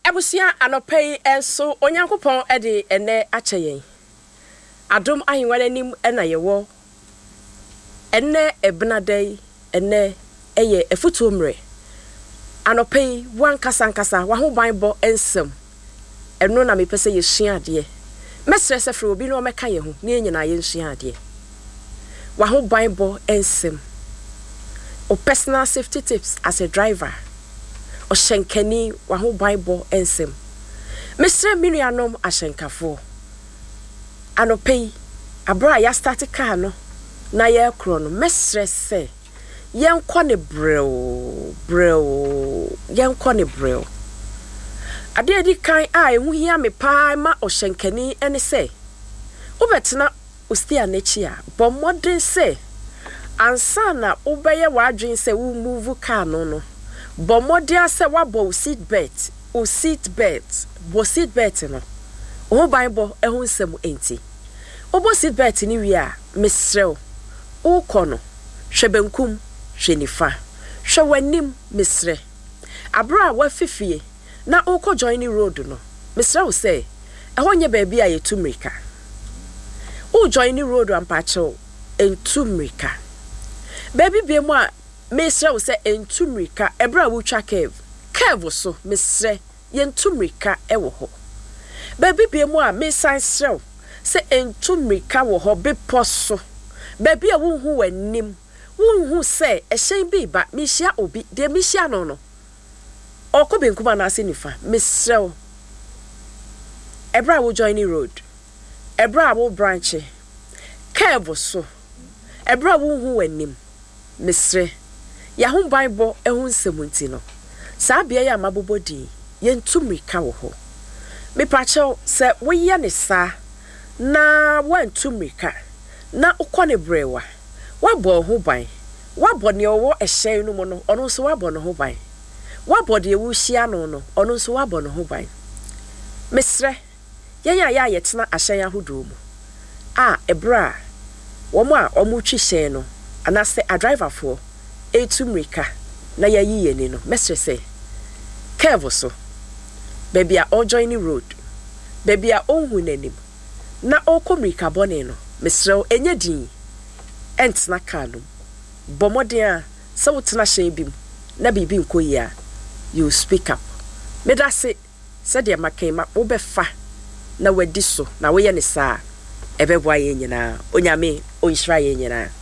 Ebusia anopei enso onyankopon ede ene acheyen. Adom ahinwane nim ena yewo. Ene ebnadai ene eye efutumre. Anopei wan kasankasa wa ho banbo ensem. Eno na mepese ye sua ade. Mesre se fre obi no meka ye ho na enyina ye sua ade. Wa ho banbo ensem. O personal safety tips as a driver. O shenkani wa ho banbo ensem. Mesre minuanom ashenkafo. Anopei abra ya start car no na ye kro no mesre se yenko ne breo yenko ne breo ade edi kan a ehu hia me pa ma ohyenkani ene se obetena ostia nechi a bo modern se ansa na obeye wadwen se wo move car no bo modern se wabo seat belt bo seat belt no o banbo ehun sem enti obo seat belt ni wi a mesrew o kono hwebenkum hwenifa hwewanim mesre abra wa fifie na oko join road no mesre wo say ehonye ba bia yetumrika o join road ampacho entumrika baby bia mu a mesre wo say entumrika ebra wo twa cave so mesre yentumrika ewo ho baby bia mu a mesan srew say entumrika wo ho beposo baby a wo hu wanim who say a shame be but Misha obi de Misha no. Or Cobin Kumana Sinifa, Miss Sell. Ebra will join the road. Ebra will branch. Careful so. Ebra who and nim. Miss Re. Yahoo Bible a hun semuntino. Sabia ya mabobodi. Yen tumri cow ho. Me pacho say we yan sa. Na one tumrika. Na ukwane brewa. Wabo ho ban wabo ne owo ehye no mo no ono so wabo no ho ban wabo de ewu hia no no ono so wabo no ho ban mesre yenya ya yetena ahyen ahodo mu ebra wo mo a omo twi hyen no anase a driver for etumrika na yayi yeni no mesre say careful so baby a o join the road baby a onhu nanim na o komrika bone no mesre enye din entna kanu bomoden se wotena hyen bim na bibi nkoyia you speak up medase se de makema wo befa na wadi so na wo ye ne saa ebeboa ye nyina onyame onhira ye nyina